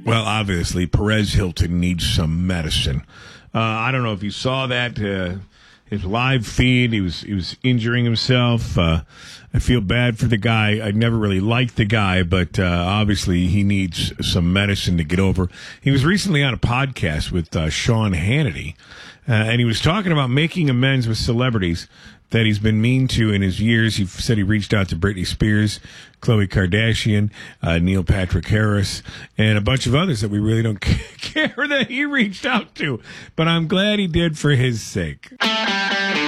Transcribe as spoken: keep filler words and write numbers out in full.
Well, obviously, Perez Hilton needs some medicine. Uh, I don't know if you saw that. Uh, his live feed, he was he was injuring himself. Uh, I feel bad for the guy. I never really liked the guy, but uh, obviously he needs some medicine to get over. He was recently on a podcast with uh, Sean Hannity, uh, and he was talking about making amends with celebrities that he's been mean to in his years. He said he reached out to Britney Spears, Khloe Kardashian, uh, Neil Patrick Harris, and a bunch of others that we really don't care that he reached out to. But I'm glad he did for his sake.